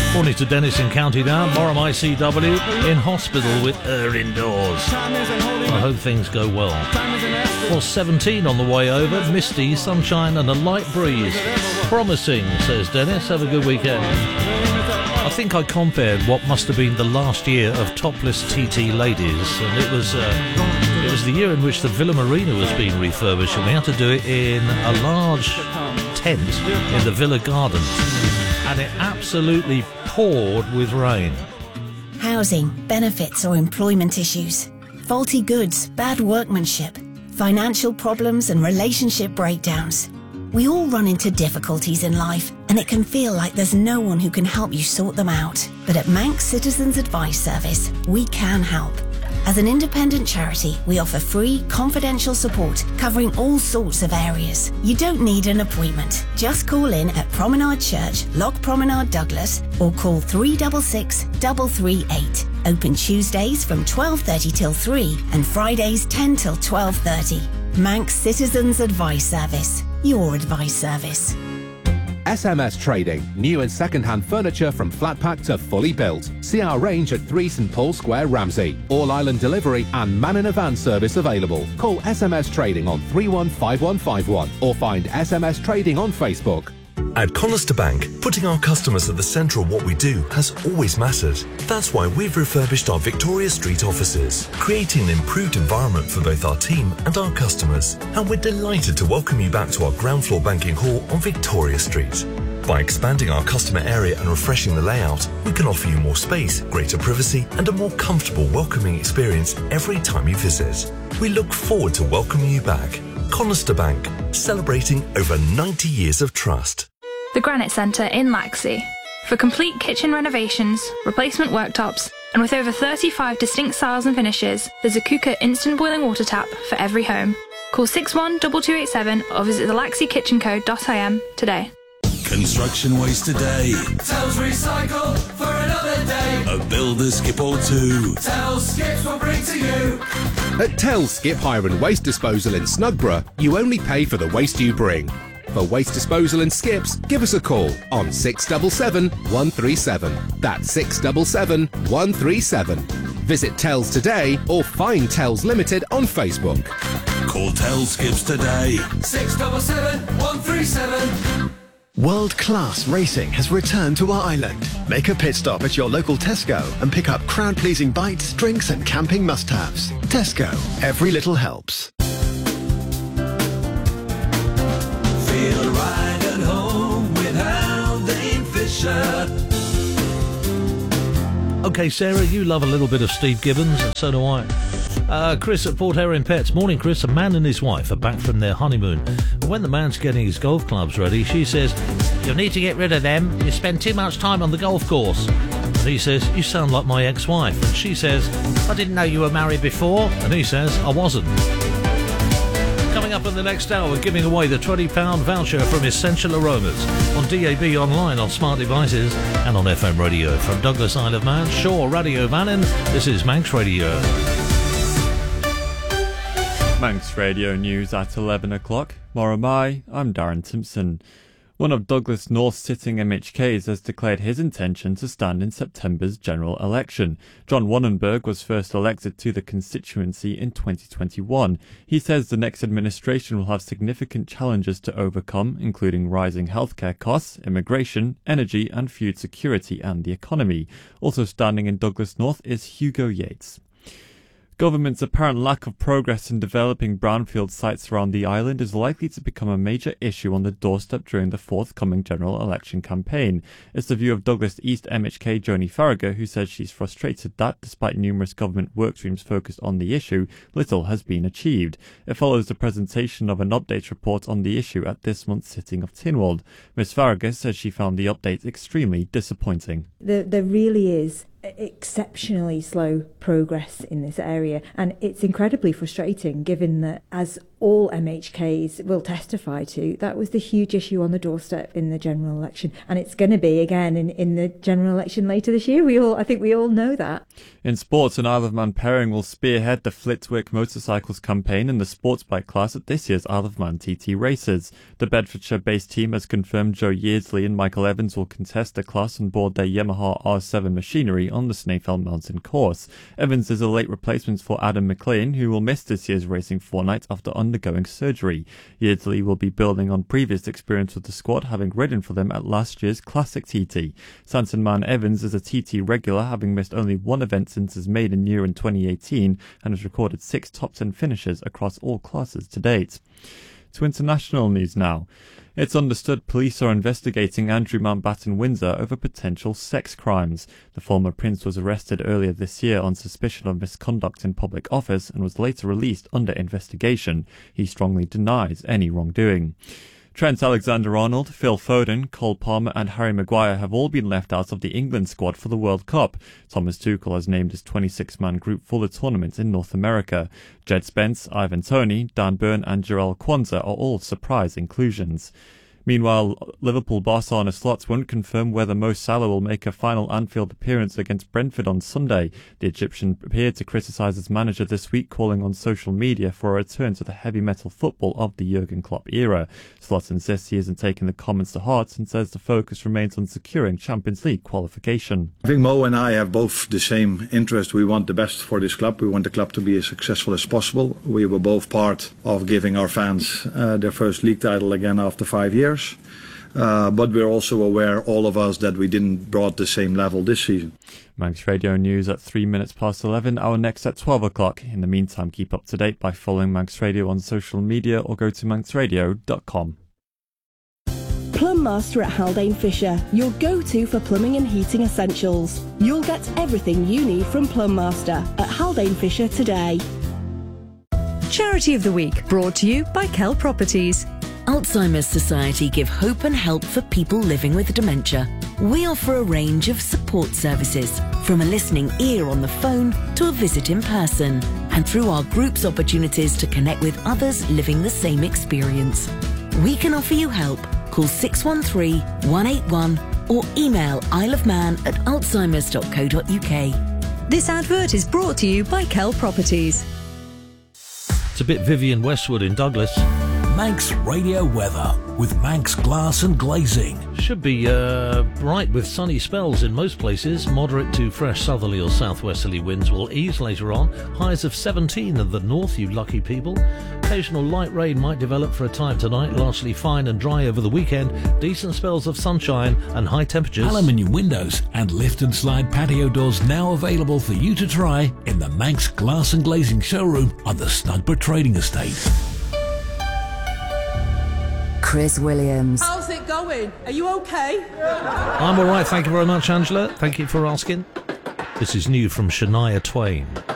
Morning to Dennis in County Down. Moram ICW in hospital with her indoors. I hope things go well. Well, 17 on the way over. Misty, sunshine and a light breeze. Promising, says Dennis. Have a good weekend. I think I compared what must have been the last year of topless TT ladies, and it was the year in which the Villa Marina was being refurbished, and we had to do it in a large tent in the Villa Garden, and it absolutely poured with rain. Housing, benefits or employment issues, faulty goods, bad workmanship, financial problems and relationship breakdowns. We all run into difficulties in life, and it can feel like there's no one who can help you sort them out. But at Manx Citizens Advice Service, we can help. As an independent charity, we offer free, confidential support covering all sorts of areas. You don't need an appointment. Just call in at Promenade Church, Loch Promenade, Douglas, or call 366 338. Open Tuesdays from 12:30 till 3 and Fridays 10 till 12:30. Manx Citizens Advice Service. Your advice service. SMS Trading. New and second-hand furniture from flat pack to fully built. See our range at 3 St Paul Square, Ramsey. All island delivery and man-in-a-van service available. Call SMS Trading on 315151 or find SMS Trading on Facebook. At Conister Bank, putting our customers at the centre of what we do has always mattered. That's why we've refurbished our Victoria Street offices, creating an improved environment for both our team and our customers. And we're delighted to welcome you back to our ground floor banking hall on Victoria Street. By expanding our customer area and refreshing the layout, we can offer you more space, greater privacy and a more comfortable, welcoming experience every time you visit. We look forward to welcoming you back. Conister Bank, celebrating over 90 years of trust. The Granite Centre in Laxey. For complete kitchen renovations, replacement worktops, and with over 35 distinct styles and finishes, there's a Kuka instant boiling water tap for every home. Call 612287 or visit thelaxeykitchenco.im today. Construction waste today. Tells recycle for another day. A builder skip or two. Tells Skips will bring to you. At Tells Skip Hire and Waste Disposal in Snugborough, you only pay for the waste you bring. For waste disposal and skips, give us a call on 677 137. That's 677 137. Visit Tells today or find Tells Limited on Facebook. Call Tells Skips today. 677 137. World-class racing has returned to our island. Make a pit stop at your local Tesco and pick up crowd-pleasing bites, drinks and camping must-haves. Tesco, every little helps. Feel right at home with Haldane Fisher. OK, Sarah, you love a little bit of Steve Gibbons, and so do I. Chris at Port Erin Pets. Morning, Chris. A man and his wife are back from their honeymoon. And when the man's getting his golf clubs ready, she says, "You'll need to get rid of them. You spend too much time on the golf course." And he says, "You sound like my ex-wife." And she says, "I didn't know you were married before." And he says, "I wasn't." Coming up in the next hour, we're giving away the £20 voucher from Essential Aromas on DAB, online, on smart devices and on FM radio. From Douglas, Isle of Man, Shaw Radio Vannin, this is Manx Radio. Manx Radio News at 11 o'clock. Moramai, I'm Darren Simpson. One of Douglas North's sitting MHKs has declared his intention to stand in September's general election. John Wannenberg was first elected to the constituency in 2021. He says the next administration will have significant challenges to overcome, including rising healthcare costs, immigration, energy and food security and the economy. Also standing in Douglas North is Hugo Yates. Government's apparent lack of progress in developing brownfield sites around the island is likely to become a major issue on the doorstep during the forthcoming general election campaign. It's the view of Douglas East MHK Joni Farragher, who says she's frustrated that, despite numerous government workstreams focused on the issue, little has been achieved. It follows the presentation of an update report on the issue at this month's sitting of Tynwald. Ms Farragher says she found the update extremely disappointing. There really is exceptionally slow progress in this area, and it's incredibly frustrating given that, as all MHKs will testify to, that was the huge issue on the doorstep in the general election, and it's going to be again in the general election later this year. I think we all know that. In sports, an Isle of Man pairing will spearhead the Flitwick Motorcycles campaign in the sports bike class at this year's Isle of Man TT races. The Bedfordshire-based team has confirmed Joe Yeardsley and Michael Evans will contest the class on board their Yamaha R7 machinery on the Snaefell Mountain course. Evans is a late replacement for Adam McLean, who will miss this year's racing fortnight after undergoing surgery. Yeardsley will be building on previous experience with the squad, having ridden for them at last year's Classic TT. Sanson Man Evans is a TT regular, having missed only one event since his maiden year in 2018 and has recorded 6 top 10 finishes across all classes to date. To international news now. It's understood police are investigating Andrew Mountbatten Windsor over potential sex crimes. The former prince was arrested earlier this year on suspicion of misconduct in public office and was later released under investigation. He strongly denies any wrongdoing. Trent Alexander-Arnold, Phil Foden, Cole Palmer and Harry Maguire have all been left out of the England squad for the World Cup. Thomas Tuchel has named his 26-man group for the tournament in North America. Jed Spence, Ivan Toney, Dan Burn and Jarell Quansah are all surprise inclusions. Meanwhile, Liverpool boss Arne Slot won't confirm whether Mo Salah will make a final Anfield appearance against Brentford on Sunday. The Egyptian appeared to criticise his manager this week, calling on social media for a return to the heavy metal football of the Jurgen Klopp era. Slot insists he isn't taking the comments to heart and says the focus remains on securing Champions League qualification. I think Mo and I have both the same interest. We want the best for this club. We want the club to be as successful as possible. We were both part of giving our fans their first league title again after 5 years. But we're also aware, all of us, that we didn't brought the same level this season. Manx Radio News at 3 minutes past 11, our next at 12 o'clock. In the meantime, keep up to date by following Manx Radio on social media or go to manxradio.com. Plum Master at Haldane Fisher, your go-to for plumbing and heating essentials. You'll get everything you need from Plum Master at Haldane Fisher today. Charity of the Week, brought to you by Kell Properties. Alzheimer's Society give hope and help for people living with dementia. We offer a range of support services, from a listening ear on the phone to a visit in person, and through our group's opportunities to connect with others living the same experience. We can offer you help. Call 613 181 or email isleofman@alzheimers.co.uk. This advert is brought to you by Kell Properties. It's a bit Vivian Westwood in Douglas. Manx Radio weather with Manx Glass and Glazing. Should be bright with sunny spells in most places. Moderate to fresh southerly or southwesterly winds will ease later on. Highs of 17 in the north, you lucky people. Occasional light rain might develop for a time tonight. Largely fine and dry over the weekend. Decent spells of sunshine and high temperatures. Aluminium windows and lift and slide patio doors now available for you to try in the Manx Glass and Glazing showroom on the Snugborough Trading Estate. Chris Williams. How's it going? Are you okay? I'm all right, thank you very much, Angela. Thank you for asking. This is new from Shania Twain.